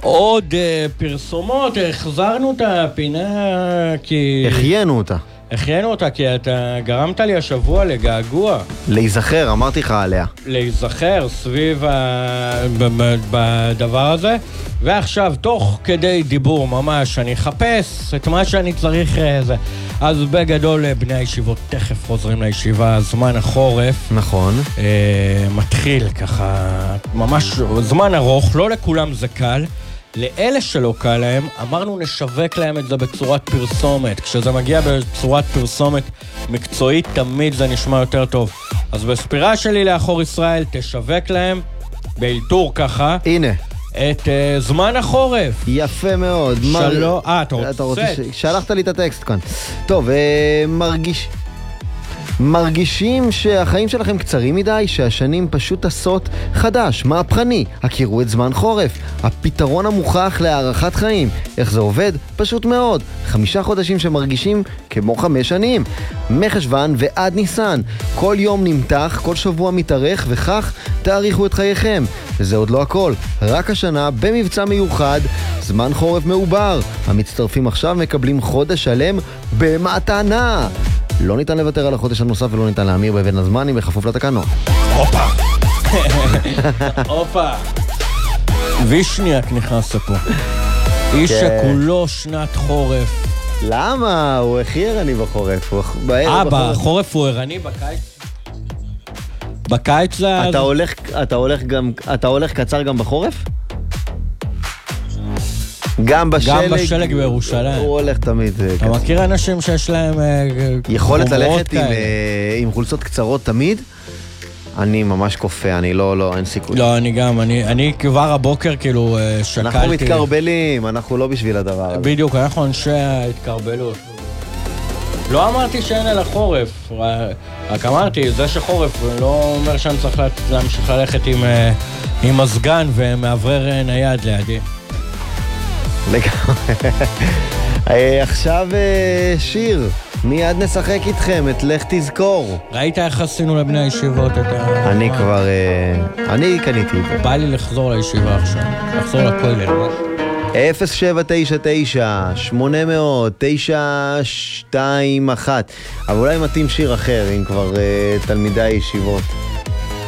עוד פרסומות, החזרנו את הפינה כי... החיינו אותה כי אתה גרמת לי השבוע לגעגוע. להיזכר, אמרתי לך עליה. להיזכר סביב בדבר הזה, ועכשיו תוך כדי דיבור ממש אני אחפש את מה שאני צריך זה. אז בגדול בני הישיבות תכף חוזרים לישיבה, זמן החורף. נכון. מתחיל ככה, ממש זמן ארוך, לא לכולם זה קל. לאלה שלא קל להם, אמרנו נשווק להם את זה בצורת פרסומת. כשזה מגיע בצורת פרסומת מקצועית, תמיד זה נשמע יותר טוב. אז בספירה שלי לאחור ישראל, תשווק להם, באלתור ככה. הנה. את זמן החורף. יפה מאוד. אתה רוצה? שלחת לי את הטקסט כאן. טוב, מרגישים שהחיים שלכם קצרים מדי, שהשנים פשוט עשות חדש, מהפכני. הכירו את זמן חורף, הפתרון המוכח להארכת חיים. איך זה עובד? פשוט מאוד. 5 חודשים שמרגישים כמו 5 שנים. מחשוון ועד ניסן. כל יום נמתח, כל שבוע מתארך, וכך תאריכו את חייכם. וזה עוד לא הכל. רק השנה, במבצע מיוחד, זמן חורף מעובר. המצטרפים עכשיו מקבלים חודש שלם במתנה. לא ניתן לוותר על החודש הנוסף ולא ניתן להמיר בבין הזמנים בכפוף לתקנון. הופה. וישניאק נכנס לפה. איש שכולו שנת חורף. למה? הוא הכי ערני בחורף. בחורף הוא ערני, בקיץ? בקיץ זה... אתה הולך קצר גם בחורף? גם בשלג בירושלים. הוא הולך תמיד. אתה מכיר אנשים שיש להם יכולת ללכת עם חולצות קצרות תמיד? אני ממש קופה, אני לא, אין סיכוי. לא, אני גם, אני כבר הבוקר כאילו שקלתי. אנחנו מתקרבלים, אנחנו לא בשביל הדבר הזה. בדיוק, אנחנו אנשי ההתקרבלות. לא אמרתי שאין אל החורף, רק אמרתי, זה שחורף לא אומר שאני צריך להמשיך ללכת עם הסגן ומעברר נייד לידי. עכשיו שיר, מיד נשחק איתכם את לך תזכור. ראית איך עשינו לבני הישיבות את ה... אני קניתי את זה. בא לי לחזור לישיבה עכשיו, לחזור לכולל. 0799-800-921. אבל אולי מתאים שיר אחר, אם כבר תלמידי הישיבות.